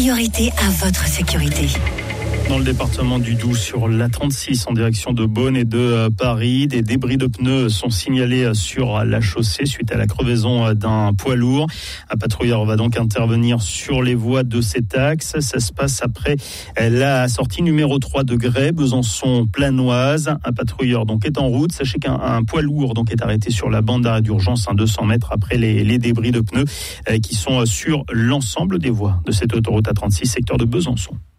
priorité à votre sécurité. Dans le département du Doubs, sur l'A36 en direction de Beaune et de Paris, des débris de pneus sont signalés sur la chaussée suite à la crevaison d'un poids lourd. Un patrouilleur va donc intervenir sur les voies de cet axe. Ça se passe après la sortie numéro 3 de Grès, Besançon-Planoise. Un patrouilleur donc est en route. Sachez qu'un poids lourd donc est arrêté sur la bande d'arrêt d'urgence 200 mètres après les débris de pneus qui sont sur l'ensemble des voies de cette autoroute A36 secteur de Besançon.